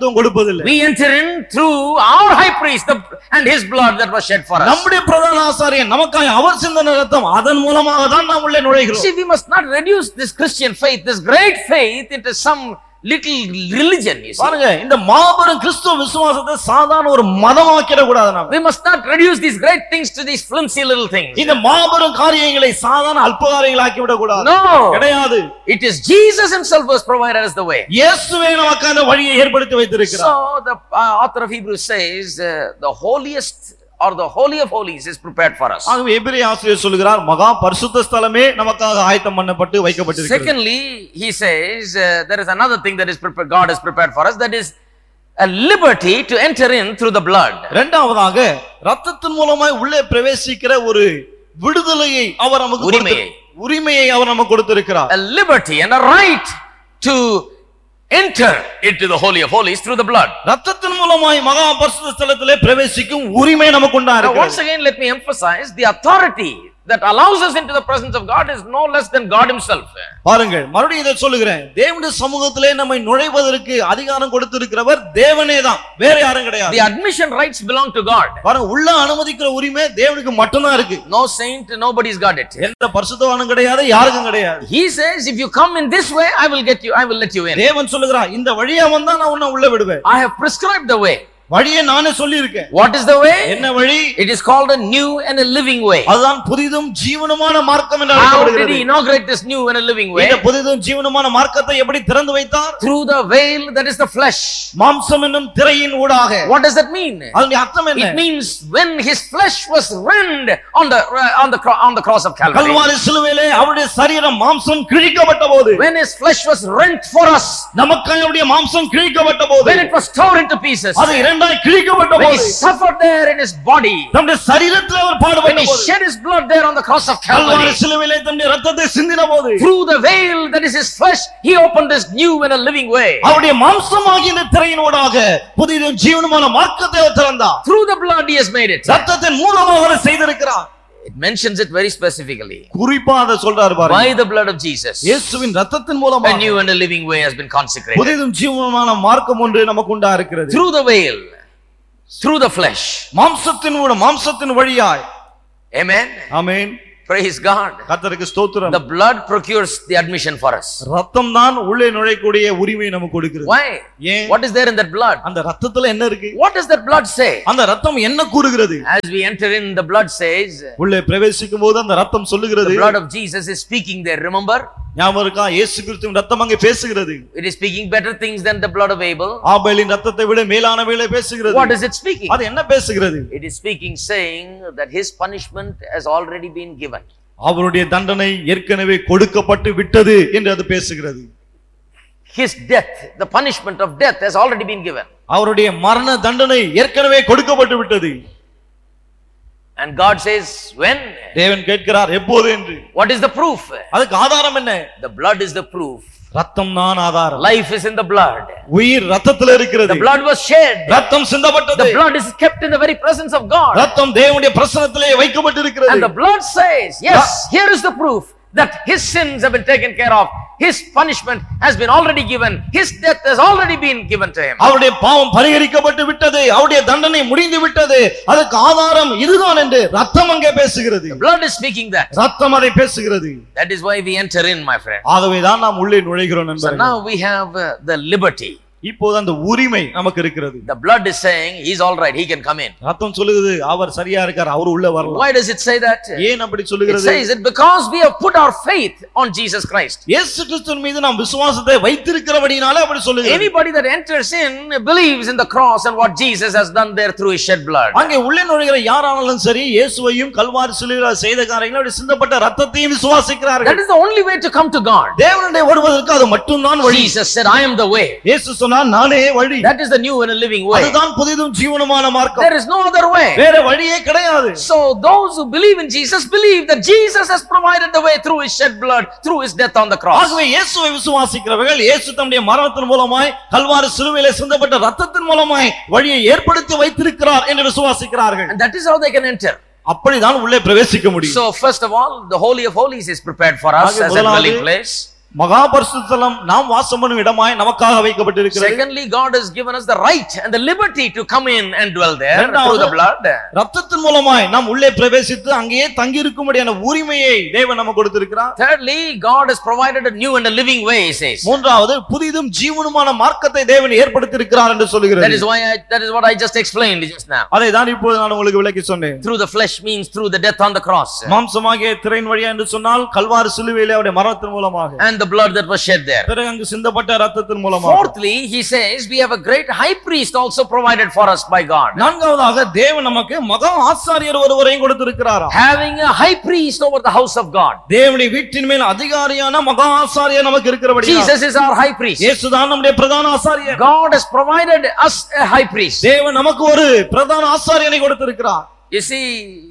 முக்கியத்துவம் கொடுப்பதில்லை. We enter in through our high priest the, and his blood that was shed for us. நம்முடைய பிரதான ஆசாரியன் நமக்காக அவர் சிந்தின இரத்தம் அதன் மூலமாக தான் நாம் உள்ளே நுழைகிறோம். See, we must not reduce this Christian faith, this great faith, into some little religion. You see, பாருங்க, இந்த மாபெரும் கிறிஸ்துவ விசுவாசத்தை சாதாரண ஒரு மதமாக்கிட கூடாது. நாம் we must not reduce these great things to these flimsy little things. இந்த மாபெரும் காரியங்களை சாதாரண அல்ப காரியங்கள் ஆக்கி விட கூடாது. No, கிடையாது. it is Jesus himself who has provided us the way. இயேசுவே நமக்கு அந்த வழியை ஏற்படுத்தி வைத்திருக்கிறார். So the uh, author of Hebrews says uh, the holiest or the holy of holies is prepared for us. ஆகவே எபிரேய ஆசிரியர் சொல்கிறார் மகா பரிசுத்த ஸ்தலமே நமக்காக ஆயத்தம் பண்ணப்பட்டு வைக்கப்பட்டிருக்கிறது. Secondly, he says uh, there is another thing that is prepared, God has prepared for us, that is a liberty to enter in through the blood. இரண்டாவதாக இரத்தத்தின் மூலமாய் உள்ளே பிரவேசிக்கிற ஒரு விடுதலையை அவர் நமக்கு உரிமையை உரிமையை அவர் நமக்கு கொடுத்திருக்கிறார். A liberty and a right to enter into the holy of holies through the blood. இரத்தத்தின் மூலமாய் மகா பரிசுத்த ஸ்தலத்திலே பிரவேசிக்கும் உரிமை நமக்கு உண்டா Now இருக்கிறது. once again let me emphasize the authority that allows us into the presence of God is no less than God himself. பாருங்கள், மறுபடியும் இதை சொல்லுகிறேன். தேவனுடைய சமூகத்திலே நம்மை நுழைவதற்கு அதிகாரம் கொடுத்திருக்கிறவர் தேவனே தான், வேற யாரும் கிடையாது. The admission rights belong to God. பாருங்க, உள்ள அனுமதிக்கிற உரிமை தேவனுக்கு மட்டும்தான் இருக்கு. No saint, nobody's got it. எந்த பரிசுத்தவானும் கிடையாது, யாருக்கும் கிடையாது. He says if you come in this way I will get you, I will let you in. தேவன் சொல்லுகிறார், இந்த வழியா வந்தா நான் உன்னை உள்ள விடுவேன். I have prescribed the way. வழியை நானே சொல்லி இருக்கேன். What is the way? என்ன வழி? It is called a new and a living way. அதுதான் புதிதும் ஜீவனுமான மார்க்கம் என்று How did அழைக்கப்படுகிறது. he inaugurate this new and a living way? இந்த புதிதும் ஜீவனுமான மார்க்கத்தை எப்படி திறந்து வைத்தார்? Through the veil that is the flesh. மாம்சம் என்னும் திரையின் ஊடாக. What does that mean? அதனுடைய அர்த்தம் என்ன? It means when his flesh was rent on the on the on the cross of Calvary. Kalvari சிலுவையிலே அவருடைய சரீரம் மாம்சம் கிழிக்கப்பட்ட போது, When his flesh was rent for us, நமக்காக அவருடைய மாம்சம் கிழிக்கப்பட்ட போது, when it was torn into pieces, அது இரண்டாய் கிழிக்கப்பட்ட when he போது, suffered there in his body, நம்முடைய சரீரத்திலே அவர் when பாடுபட்ட he போது, shed his blood there on the cross of Kalvari Calvary, சிலுவையிலே தம்முடைய இரத்தத்தை சிந்தின போது, through the veil that is his flesh, he opened this new and a living way. அவருடைய மாம்சமாகிய இந்த திரையின் ஊடாக புதிதும் ஜீவனுமான மார்க்கத்தை அவர் திறந்தார். Through the blood he has made it. இரத்தத்தின் மூலமாக அவர் செய்திருக்கிறார். It mentions it very specifically. குறிப்பா அதை சொல்றாரு பாருங்க. By the blood of Jesus, இயேசுவின் இரத்தத்தின் a மூலமாக new and a living way has been consecrated. புதிதும் ஜீவனுமான மார்க்கம் ஒன்று நமக்கு உண்டா இருக்கிறது. Through the veil, through the flesh. மாம்சத்தின் மூலம் மாம்சத்தின் வழியாய். Amen. ஆமென். Praise God. கர்த்தருக்கு ஸ்தோத்திரம். The blood procures the admission for us. இரத்தம் தான் உள்ளே நுழையக்கூடிய உரிமையை நமக்கு கொடுக்கிறது. Why? ஏன்? What is there in that blood? அந்த இரத்தத்துல என்ன இருக்கு? What does that blood say? அந்த இரத்தம் என்ன கூறுகிறது? As we enter in, the blood says, உள்ளே பிரவேசிக்கும் போது அந்த இரத்தம் சொல்லுகிறது. the blood of Jesus is speaking there. Remember? ஞாபகம் இருக்கா? இயேசு கிறிஸ்துவின் இரத்தம் அங்கே பேசுகிறது. It is speaking better things than the blood of Abel. ஆபேலின் இரத்தத்தை விட மேலானவைகளை பேசுகிறது. What is it speaking? அது என்ன பேசுகிறது? It is speaking saying that his punishment has already been given. அவருடைய தண்டனை ஏற்கனவே கொடுக்கப்பட்டு விட்டது என்று அது பேசுகிறது. His death, the punishment of death has already been given. அவருடைய மரண தண்டனை ஏற்கனவே கொடுக்கப்பட்டு விட்டது. And God says, when? தேவன் கேட்கிறார், எப்போது என்று. What is the proof? அதுக்கு ஆதாரம் என்ன? The blood is the proof. ரத்தம் தான் ஆதாரம். Life is in the blood. உயிர் ரத்தத்தில் இருக்கிறது. The blood was shed. ரத்தம் சிந்தப்பட்டது. The blood is kept in the very presence of God. ரத்தம் தேவனுடைய பிரசன்னத்திலே வைக்கப்பட்டிருக்கிறது. And the blood says, yes, here is the proof that his sins have been taken care of. His punishment has been already given. His death has already been given to him. அவருடைய பாவம் பரிகரிக்கப்பட்டு விட்டது. அவருடைய தண்டனை முடிந்து விட்டது. அதுக்கு ஆதாரம் இதுதான் என்று ரத்தம் அங்கே பேசுகிறது. The blood is speaking that. ரத்தம் அதை பேசுகிறது. That is why we enter in, my friend. ஆகவே தான் நாம் உள்ளே நுழைகிறோம் So நண்பர்களே. now we have uh, the liberty. இப்போது அந்த உரிமை நமக்கு இருக்கிறது. The blood is saying he's all right, he can come in. ரத்தம் சொல்லுகிறது அவர் சரியா இருக்கார், அவர் உள்ள வரலாம். Why does it say that? ஏன் அப்படி It சொல்லுகிறது? says it because we have put our faith on Jesus Christ. இயேசு கிறிஸ்துவின் மீது நாம் விசுவாசத்தை வைத்திருக்கிறபடினாலே அப்படி சொல்லுகிறது. Anybody that enters in believes in the cross and what Jesus has done there through his shed blood. அங்கே உள்ளே நுழைகிற யாரானாலும் சரி இயேசுவையும் கல்வாரி சிலுவையில் செய்த காரியங்களை அவருடைய சிந்தப்பட்ட ரத்தத்தையும் விசுவாசிக்கிறார்கள். That is the only way to come to God. தேவனுடைய வருவதற்கு அது மட்டும்தான் வழி. Jesus said, I am the way. இயேசு சொன்னார், நானே வழி. That is the new and a living way. அதுதான் புதிதும் ஜீவனுமான மார்க்கம். There is no other way. வேற வழியே கிடையாது. So those who believe in Jesus believe that Jesus has provided the way through his shed blood, through his death on the cross. ஆகவே இயேசுவை விசுவாசிக்கிறவர்கள் இயேசு தம்முடைய மரணத்தின் மூலமாய் கல்வாரி சிலுவையிலே சிந்தப்பட்ட ரத்தத்தின் மூலமாய் வழியை ஏற்படுத்தி வைத்திருக்கிறார் என்று விசுவாசிக்கிறார்கள். And that is how they can enter. அப்படிதான் உள்ளே பிரவேசிக்க முடியும். So first of all, the Holy of Holies is prepared for us as a dwelling place. மகா பரிசுத்த ஸ்தலம் நாம் வாசம் பண்ணும் இடமாய் நமக்காக வைக்கப்பட்டிருக்கிறது. Secondly, God has given us the right and the liberty to come in and dwell there through the blood. இரத்தத்தின் மூலமாய் நாம் உள்ளே பிரவேசித்து அங்கேயே தங்கி இருக்கும்படியான உரிமையை தேவன் நமக்கு கொடுத்திருக்கிறார். Thirdly, God has provided a new and a living way, he says. மூன்றாவது புதிதும் ஜீவனுமான மார்க்கத்தை தேவன் ஏற்படுத்தியிருக்கிறார் என்று சொல்கிறது. That is why I, that is what I just explained just now. அதை தான் இப்போது நான் உங்களுக்கு விளக்கி சொன்னேன். Through the flesh means through the death on the cross. மாம்சமாகிய திரையின் வழியா என்று சொன்னால் கல்வாரி சிலுவையிலே அவருடைய மரணத்தின் மூலமாக. And the blood that was shed there. பிறகு அங்கு சிந்தப்பட்ட இரத்தத்தின் மூலமாக. Fourthly, he says we have a great high priest also provided for us by God. நான்காவதாக தேவன் நமக்கு மகா ஆசாரியர் ஒருவரையும் கொடுத்திருக்கிறார். Having a high priest over the house of God. தேவனுடைய வீட்டின் மேல் அதிகாரியான மகா ஆசாரியர் நமக்கு இருக்கிறபடியால் Jesus is our high priest. இயேசுதான் நம்முடைய பிரதான ஆசாரியர். God has provided us a high priest. தேவன் நமக்கு ஒரு பிரதான ஆசாரியனை கொடுத்திருக்கிறார். You see,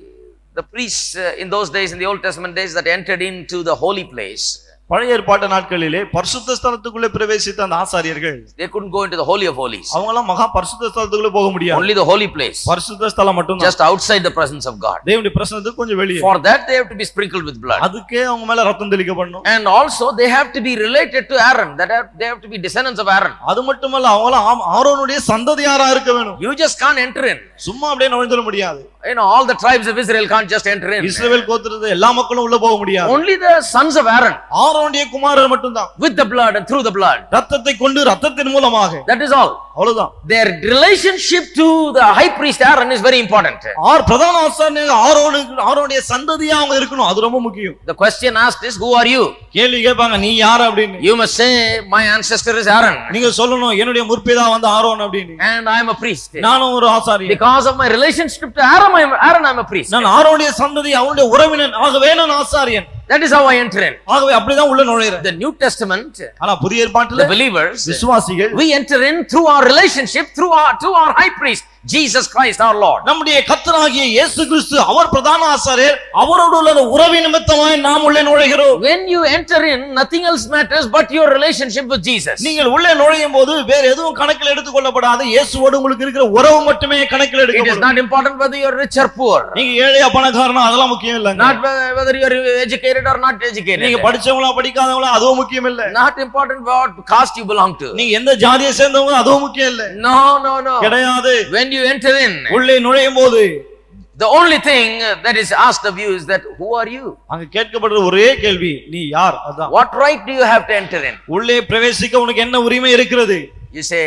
the priests uh, in those days, in the Old Testament days, that entered into the holy place, பழைய ஏற்பாட்டு நாட்களிலே பரிசுத்த ஸ்தலத்துக்குள்ளே பிரவேசித்த அந்த ஆசாரியர்கள், they couldn't go into the holy of holies. அவங்க எல்லாம் மகா பரிசுத்த ஸ்தலத்துக்குள்ளே போக முடியாது. Only the holy place, பரிசுத்த ஸ்தலம் மட்டும் தான், just outside the presence of God. தேவனுடைய பிரசன்னத்துக்கு கொஞ்சம் வெளியே. For that they have to be sprinkled with blood. அதுக்கே அவங்க மேல ரத்தம் தெளிக்கப்படணும். And also they have to be related to Aaron. That have, they have to be descendants of Aaron. அது மட்டுமல்ல, அவங்க எல்லாம் ஆரோனுடைய சந்ததியாரா இருக்க வேணும். You just can't enter in. சும்மா அப்படியே நுழைஞ்சிட முடியாது. You know, all the tribes of Israel can't just enter in. இஸ்ரவேல் கோத்திரத்து எல்லா மக்களும் உள்ள போக முடியாது. Only the sons of Aaron. ஆரோனுடைய குமாரர் மட்டும் தான். With the blood and through the blood. ரத்தத்தை கொண்டு ரத்தத்தின் மூலமாக. That is all. அவ்வளவுதான். Their relationship to the high priest Aaron is very important. R பிரதான ஆசாரியர் ஆரோனுக்கு ஆரோனுடைய சந்ததியா அவங்க இருக்கணும். அது ரொம்ப முக்கியம். The question asked is, who are you? கேள்வி கேட்பாங்க, நீ யார் அப்படினு. You must say, my ancestor is Aaron. நீங்க சொல்லணும், என்னுடைய முற்பிதா வந்து ஆரோன் அப்படினு. And I am a priest. நானும் ஒரு ஆசாரியன். Because of my relationship to Aaron, I am Aaron, I am a priest. நான் ஆரோனுடைய சந்ததி, அவனுடைய உறவினன், ஆகவே நான் ஆசாரியன். That is how I enter in. ஆகவே அப்படிதான் உள்ள நுழைறேன். The New Testament, ஆனா புதிய ஏற்பாட்டிலே the believers, விசுவாசிகள், we enter in through our relationship through our to our high priest Jesus Christ our Lord. நம்முடைய கர்த்தராகிய இயேசு கிறிஸ்து அவர் பிரதான ஆசாரியர், அவரோடு உள்ள உறவு நிமித்தமாய் நாம் உள்ளே நுழைகிறோம். When you enter in, nothing else matters but your relationship with Jesus. நீங்கள் உள்ளே நுழையும் போது வேற எதுவும் கணக்கில் எடுத்துக் கொள்ளப்படாது. இயேசுவோடு உங்களுக்கு இருக்கிற உறவு மட்டுமே கணக்கில் எடுக்கப்படும். It is not important whether you are rich or poor. நீங்க ஏழையா பணக்காரனா அதெல்லாம் முக்கியம் இல்ல. Not whether you are educated or not educated. நீங்க படிச்சவங்களா படிக்காதவங்களா அதுவும் முக்கியம் இல்ல. Not important what caste you belong to. நீங்க எந்த ஜாதியை சேர்ந்தவங்க அதுவும் முக்கியம் இல்ல. No no no. கிடையாது. When you enter in, உள்ளே நுழையும் போது the only thing that is asked of you is that who are you? அங்க கேட்கப்படுற ஒரே கேள்வி, நீ யார்? அதான். What right do you have to enter in? உள்ளே பிரவேசிக்க உனக்கு என்ன உரிமை இருக்கிறது? You say,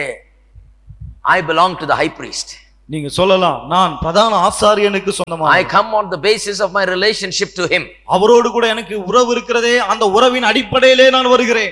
I belong to the high priest. நீங்க சொல்லலாம், நான் பிரதான ஆசாரியனுக்கு சொந்தமானவன். I come on the basis of my relationship to him. அவரோடு கூட எனக்கு உறவு இருக்கிறதே, அந்த உறவின் அடிப்படையிலே நான் வருகிறேன்.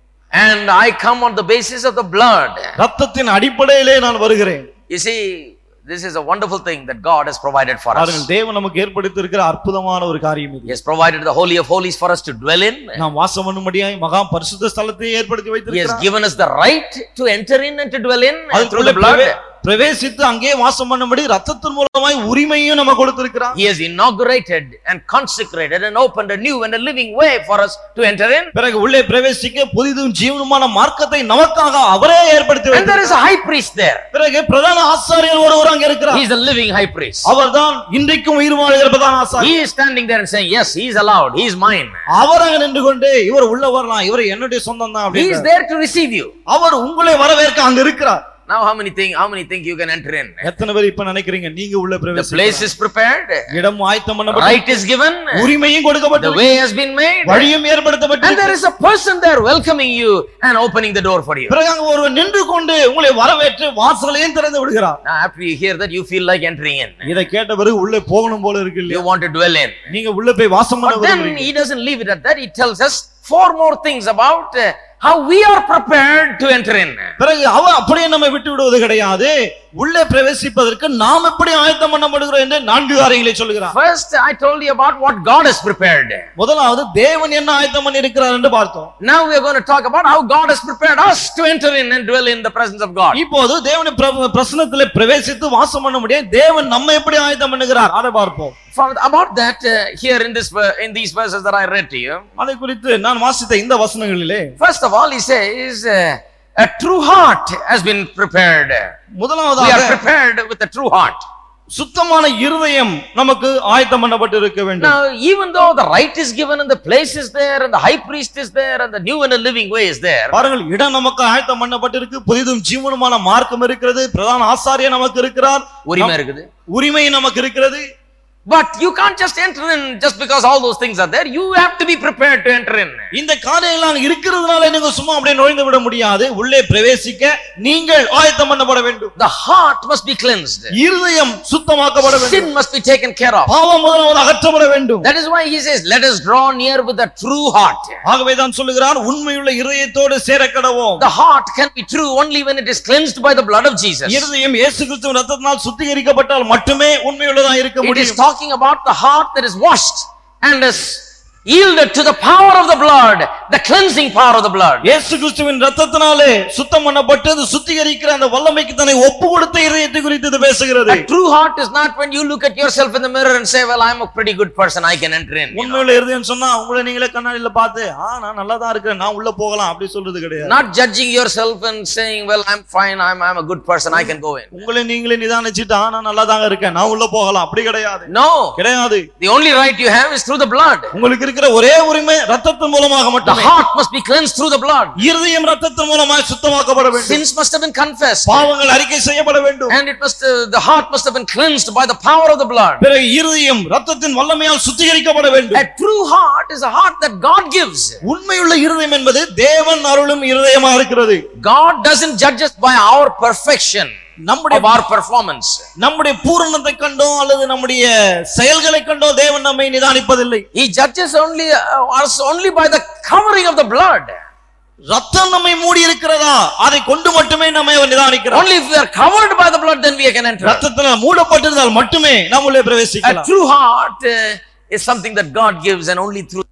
And I come on the basis of the blood. ரத்தத்தின் அடிப்படையிலே நான் வருகிறேன். You see, this is a wonderful thing that God has provided for us. தேவன் நமக்கு ஏற்படுத்தி இருக்கிற அற்புதமான ஒரு காரியம் இது. He has provided the holy of holies for us to dwell in. நாம் வாசம் பண்ணும்படியாய் மகா பரிசுத்த ஸ்தலத்தை ஏற்படுத்தி வைத்திருக்கிறார். He has given us the right to enter in and to dwell in through the blood. பிரவேசித்து அங்கே வாசம் பண்ணும்படி ரத்தத்தின் மூலமாய் உரிமையும் நமக்கு கொடுத்திருக்கிறார். He has inaugurated and consecrated and opened a new and a living way for us to enter in. பிறகு உள்ளே பிரவேசிக்க புதிதும் ஜீவனுமான மார்க்கத்தை நமக்காக அவரே ஏற்படுத்தி வைத்தார். And there is a high priest there. பிறகு பிரதான ஆசாரியர் ஒருவர் அங்கே இருக்கிறார். He is a living high priest. அவர்தான் இன்றைக்கும் உயிர் வாழ்கிற பிரதான ஆசாரியர். He is standing there and saying, yes, he is allowed, he is mine. அவர் அங்கே நின்று கொண்டு, இவர் உள்ள வரலாம், இவர் என்னுடைய சொந்தம் தான் அப்படி. He is there to receive you. அவர் உங்களை வரவேற்க அங்க இருக்கிறார். Now how many think how many think you can enter in? எத்தனை பேர் இப்ப நினைக்கிறீங்க நீங்க உள்ள பிரவேசிக்கலாம்? The place is prepared. இடம் ஆயத்தம் பண்ணப்பட்டது. Right is given. உரிமையும் கொடுக்கப்பட்டது. The way has been made. வழியும் ஏற்படுத்தப்பட்டது. And there is a person there welcoming you and opening the door for you. பிறகு அங்க ஒருவர் நின்று கொண்டு உங்களை வரவேற்று வாசலையும் திறந்து விடுகிறார். Now after you hear that you feel like entering in. இத கேட்ட பிறகு உள்ளே போகணும் போல இருக்கு இல்லையா? You want to dwell in. நீங்க உள்ள போய் வாசம் பண்ண விரும்புறீங்க. But then he doesn't leave it at that. He tells us four more things about uh, how we are prepared to enter in. பிறகு அவ அப்படியே நம்ம விட்டு விடுவது கிடையாது. உள்ளே பிரவேசிப்பதற்கு நாம் எப்படி ஆயத்தம் பண்ணப்படுகிறோம் என்று நான்கு காரியங்களை சொல்கிறார். First I told you about what God has prepared. முதலாவது தேவன் என்ன ஆயத்தம் பண்ணி இருக்கிறார் என்று பார்த்தோம். Now we are going to talk about how God has prepared us to enter in and dwell in the presence of God. இப்போது தேவனுடைய பிரசன்னத்திலே பிரவேசித்து வாசம் பண்ண முடியும். தேவன் நம்ம எப்படி ஆயத்தம் பண்ணுகிறார் அதை பார்ப்போம். For about that uh, here in this in these verses that I read to you. அதை குறித்து நான் வாசித்த இந்த வசனங்களிலே first of all he says uh, a true heart has been prepared. முதலாவதாக we are prepared with a true heart. சுத்தமான இருதயம் நமக்கு ஆயத்தம் பண்ணப்பட்டு இருக்க வேண்டும். Now, even though the right is given and the place is there and the high priest is there and the new and the living way is there. பாருங்கள், இடம் நமக்கு ஆயத்தம் பண்ணப்பட்டிருக்கு, புதிதும் ஜீவனுமான மார்க்கம் இருக்கிறது, பிரதான ஆசாரியர் நமக்கு இருக்கிறார், உரிமை இருக்குது, உரிமை நமக்கு இருக்கிறது. But you can't just enter in just because all those things are there. You have to be prepared to enter in. இந்த காரியங்கள் இருக்கிறதுனால நீங்க சும்மா அப்படியே நுழைந்து விட முடியாது. உள்ளே பிரவேசிக்க நீங்கள் ஆயத்தம் பண்ணப்பட வேண்டும். The heart must be cleansed. இருதயம் சுத்தமாக்கப்பட வேண்டும். Sin must be taken care of. பாவம் முதலாவது அகற்றப்பட வேண்டும். That is why he says, let us draw near with a true heart. ஆகவே தான் சொல்லுகிறார், உண்மையுள்ள இருதயத்தோடு சேரக்கடவோம். The heart can be true only when it is cleansed by the blood of Jesus. இருதயம் இயேசு கிறிஸ்துவின் இரத்தத்தினால் சுத்திகரிக்கப்பட்டால் மட்டுமே உண்மையுள்ளதா இருக்க முடியும். It is talking about the heart that is washed and is yielded to the power of the blood, the cleansing power of the blood. இயேசு கிறிஸ்துவின் இரத்தத்தினாலே சுத்தம் பண்ணப்பட்டது, சுத்திகரிக்கிற அந்த வல்லமைக்கு தன்னை ஒப்பு கொடுத்த இதயத்தை குறித்து இது பேசுகிறது. A true heart is not when you look at yourself in the mirror and say, well, I am a pretty good person, I can enter in. உண்மையுள்ள இருதயம் சொன்னா உங்களை நீங்களே கண்ணாடியில பார்த்து, ஆ நான் நல்லா தான் இருக்கேன், நான் உள்ள போகலாம் அப்படி சொல்றது கிடையாது. Not judging yourself and saying, well, I'm fine, I'm I'm a good person, I can go in. உங்களை நீங்களே நிதானிச்சிட்டு, ஆ நான் நல்லா தான் இருக்கேன், நான் உள்ள போகலாம் அப்படி கிடையாது. No, கிடையாது. The only right you have is through the blood. உங்களுக்கு ஒரே உரிமை இரத்தத்தின் மூலமாக மட்டுமே. The heart must be cleansed through the blood. இருதயம் இரத்தத்தின் மூலமாக சுத்தமாக்கப்பட வேண்டும். Sins must have been confessed. பாவங்கள் அறிக்கை செய்யப்பட வேண்டும். And it must uh, the heart must have been cleansed by the power of the blood. பிறகு இருதயம் இரத்தத்தின் வல்லமையால் சுத்திகரிக்கப்பட வேண்டும். A true heart is a heart that God gives. உண்மையுள்ள இருதயம் என்பது தேவன் அருளும் இருதயமா இருக்கிறது. God doesn't judge us by our perfection, நம்முடைய our performance, நம்முடைய பூரணத்தை கண்டோ அல்லது நம்முடைய செயல்களை கண்டோ தேவன் நம்மை நிதானிப்பதில்லை. He judges only uh, us only by the covering of the blood. ரத்தம் நம்மை மூடி இருக்கிறதா அதை கொண்டு மட்டுமே நம்மை அவர் நிதானிக்கிறார். Only if we are covered by the blood then we can enter. ரத்தத்தினால் மூடப்பட்டிருந்தால் மட்டுமே நாம் உள்ளே பிரவேசிக்கலாம். A true heart uh, is something that God gives and only through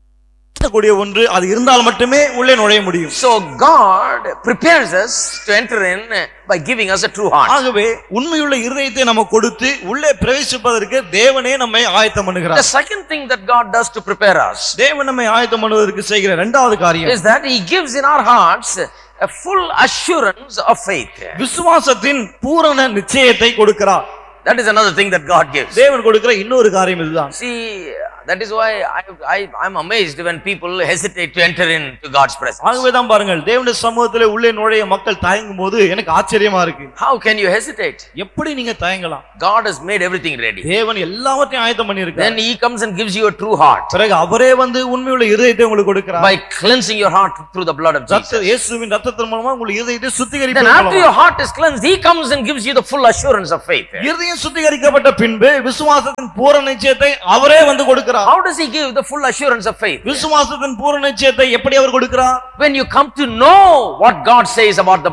கூடிய ஒன்று, அது இருந்தால் மட்டுமே உள்ளே நுழைய முடியும். So God prepares us to enter in by giving us a true heart. ஆகவே உண்மையுள்ள இருதயத்தை நமக்கு கொடுத்து உள்ளே பிரவேசிப்பதற்கு தேவனே நம்மை ஆயத்தம் பண்ணுகிறார். The second thing that God does to prepare us, தேவன் நம்மை ஆயத்தம் பண்ணுவதற்கு செய்கிற இரண்டாவது காரியம், is that he gives in our hearts a full assurance of faith. விசுவாசத்தின் பூரண நிச்சயத்தை கொடுக்கிறார். That is another thing that God gives. தேவன் கொடுக்கிற இன்னொரு காரியம் இதுதான். See, that is why I I I'm amazed when people hesitate to enter into God's presence. ஆகவே தான் பாருங்கள், தேவனுடைய சமூகத்திலே உள்ளே நுழைய மக்கள் தயங்கும்போது எனக்கு ஆச்சரியமா இருக்கு. How can you hesitate? எப்படி நீங்க தயங்கலாம்? God has made everything ready. தேவன் எல்லாவற்றையும் ஆயத்தம் பண்ணி இருக்கார். Then he comes and gives you a true heart. பிறகு அவரே வந்து உண்மையுள்ள இருதயத்தை உங்களுக்கு கொடுக்கிறார். By cleansing your heart through the blood of Jesus. இயேசுவின் இரத்தத்தின் மூலமா உங்கள் இருதயத்தை சுத்திகரிப்பார். Then after your heart is cleansed, he comes and gives you the full assurance of faith. இருதயம் சுத்திகரிக்கப்பட்ட பின்பு விசுவாசத்தின் பூரண நிச்சயத்தை அவரே வந்து கொடுக்கிறார். How does he give the full assurance of faith? விசுவாசத்தின் பூரண நிச்சயத்தை எப்படி அவர் கொடுக்கிறார்? When you come to know what God says about the